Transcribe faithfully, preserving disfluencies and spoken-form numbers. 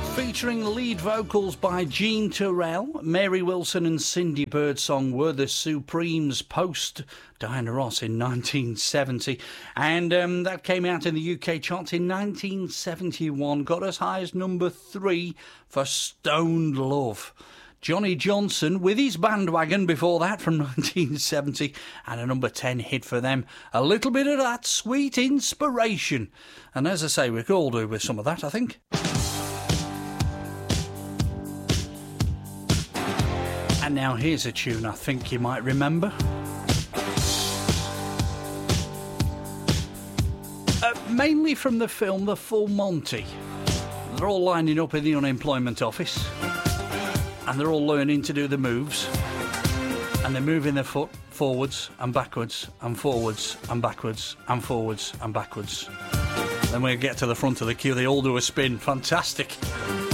Featuring lead vocals by Jean Terrell, Mary Wilson and Cindy Birdsong were the Supremes post Diana Ross in nineteen seventy, and um, that came out in the U K charts in nineteen seventy-one, got as high as number three for Stoned Love. Johnny Johnson with his Bandwagon before that from nineteen seventy, and a number ten hit for them. A little bit of that sweet inspiration, and as I say, we could all do with some of that, I think. And now here's a tune I think you might remember. Uh, mainly from the film The Full Monty. They're all lining up in the unemployment office, and they're all learning to do the moves, and they're moving their foot forwards and backwards and forwards and backwards and forwards and backwards. Then when we get to the front of the queue, they all do a spin. Fantastic.